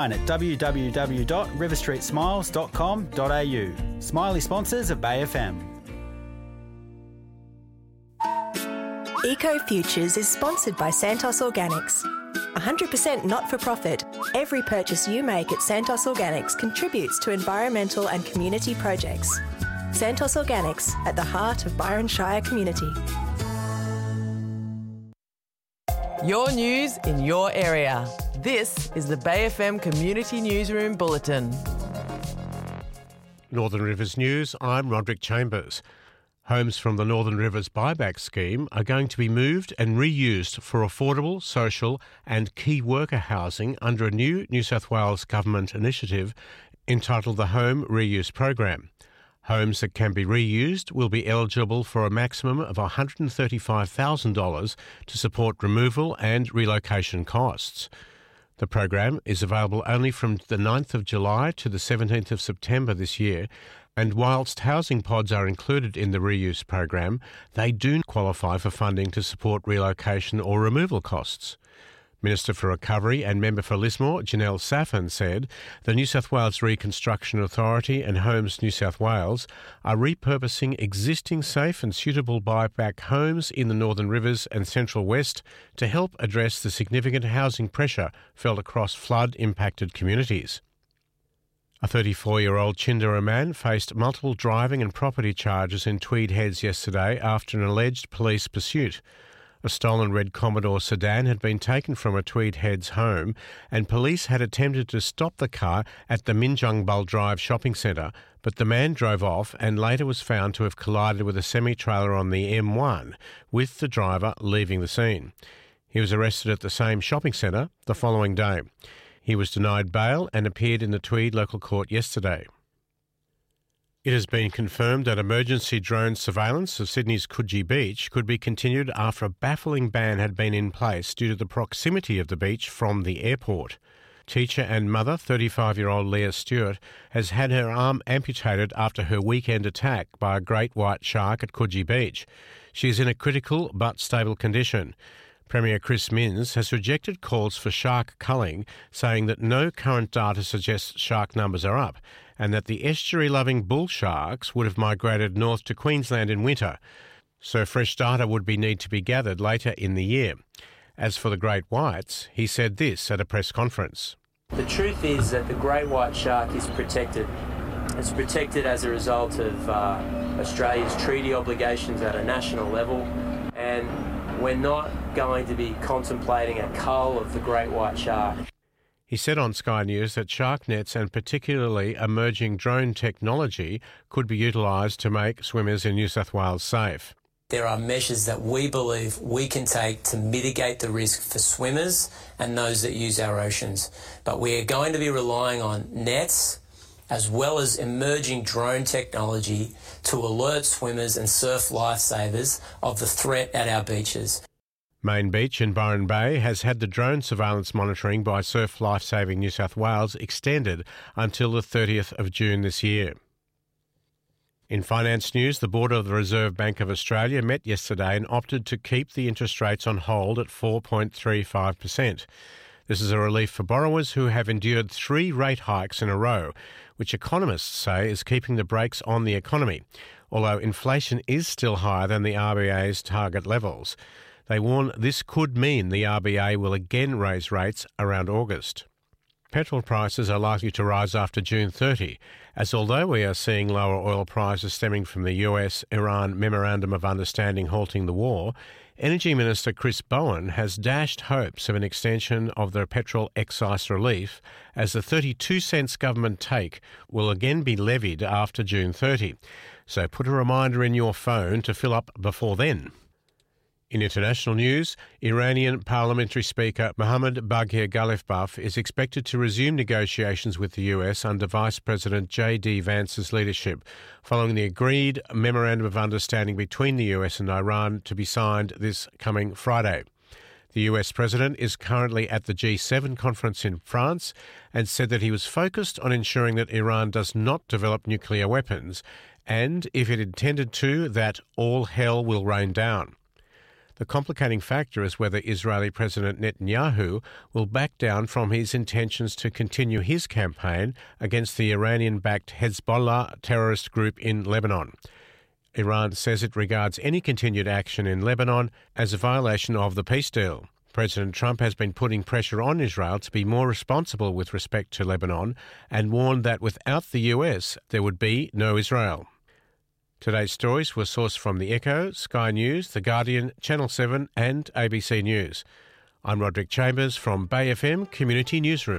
at www.riverstreetsmiles.com.au. Smiley sponsors of Bay FM. Eco Futures is sponsored by Santos Organics. 100% not-for-profit, every purchase you make at Santos Organics contributes to environmental and community projects. Santos Organics, at the heart of Byron Shire community. Your news in your area. This is the Bay FM Community Newsroom Bulletin. Northern Rivers News, I'm Roderick Chambers. Homes from the Northern Rivers buyback scheme are going to be moved and reused for affordable, social and key worker housing under a new New South Wales government initiative entitled the Home Reuse Program. Homes that can be reused will be eligible for a maximum of $135,000 to support removal and relocation costs. The program is available only from the 9th of July to the 17th of September this year, and whilst housing pods are included in the reuse program, they do qualify for funding to support relocation or removal costs. Minister for Recovery and Member for Lismore, Janelle Saffin, said the New South Wales Reconstruction Authority and Homes New South Wales are repurposing existing safe and suitable buyback homes in the Northern Rivers and Central West to help address the significant housing pressure felt across flood-impacted communities. A 34-year-old Chinderah man faced multiple driving and property charges in Tweed Heads yesterday after an alleged police pursuit. A stolen red Commodore sedan had been taken from a Tweed Heads home and police had attempted to stop the car at the Minjungbul Drive shopping centre, but the man drove off and later was found to have collided with a semi-trailer on the M1, with the driver leaving the scene. He was arrested at the same shopping centre the following day. He was denied bail and appeared in the Tweed local court yesterday. It has been confirmed that emergency drone surveillance of Sydney's Coogee Beach could be continued after a baffling ban had been in place due to the proximity of the beach from the airport. Teacher and mother, 35-year-old Leah Stewart, has had her arm amputated after her weekend attack by a great white shark at Coogee Beach. She is in a critical but stable condition. Premier Chris Minns has rejected calls for shark culling, saying that no current data suggests shark numbers are up and that the estuary-loving bull sharks would have migrated north to Queensland in winter, so fresh data would need to be gathered later in the year. As for the great whites, he said this at a press conference. The truth is that the great white shark is protected. It's protected as a result of Australia's treaty obligations at a national level, and we're not going to be contemplating a cull of the great white shark. He said on Sky News that shark nets and particularly emerging drone technology could be utilised to make swimmers in New South Wales safe. There are measures that we believe we can take to mitigate the risk for swimmers and those that use our oceans. But we are going to be relying on nets as well as emerging drone technology to alert swimmers and surf lifesavers of the threat at our beaches. Main Beach in Byron Bay has had the drone surveillance monitoring by Surf Lifesaving New South Wales extended until the 30th of June this year. In finance news, the Board of the Reserve Bank of Australia met yesterday and opted to keep the interest rates on hold at 4.35%. This is a relief for borrowers who have endured 3 rate hikes in a row, which economists say is keeping the brakes on the economy, although inflation is still higher than the RBA's target levels. They warn this could mean the RBA will again raise rates around August. Petrol prices are likely to rise after June 30, as although we are seeing lower oil prices stemming from the US-Iran Memorandum of Understanding halting the war, Energy Minister Chris Bowen has dashed hopes of an extension of the petrol excise relief, as the 32 cents government take will again be levied after June 30. So put a reminder in your phone to fill up before then. In international news, Iranian Parliamentary Speaker Mohammad Baghir Ghalibaf is expected to resume negotiations with the US under Vice President J.D. Vance's leadership, following the agreed Memorandum of Understanding between the US and Iran to be signed this coming Friday. The US President is currently at the G7 conference in France and said that he was focused on ensuring that Iran does not develop nuclear weapons and, if it intended to, that all hell will rain down. The complicating factor is whether Israeli President Netanyahu will back down from his intentions to continue his campaign against the Iranian-backed Hezbollah terrorist group in Lebanon. Iran says it regards any continued action in Lebanon as a violation of the peace deal. President Trump has been putting pressure on Israel to be more responsible with respect to Lebanon and warned that without the US, there would be no Israel. Today's stories were sourced from The Echo, Sky News, The Guardian, Channel 7 and ABC News. I'm Roderick Chambers from Bay FM Community Newsroom.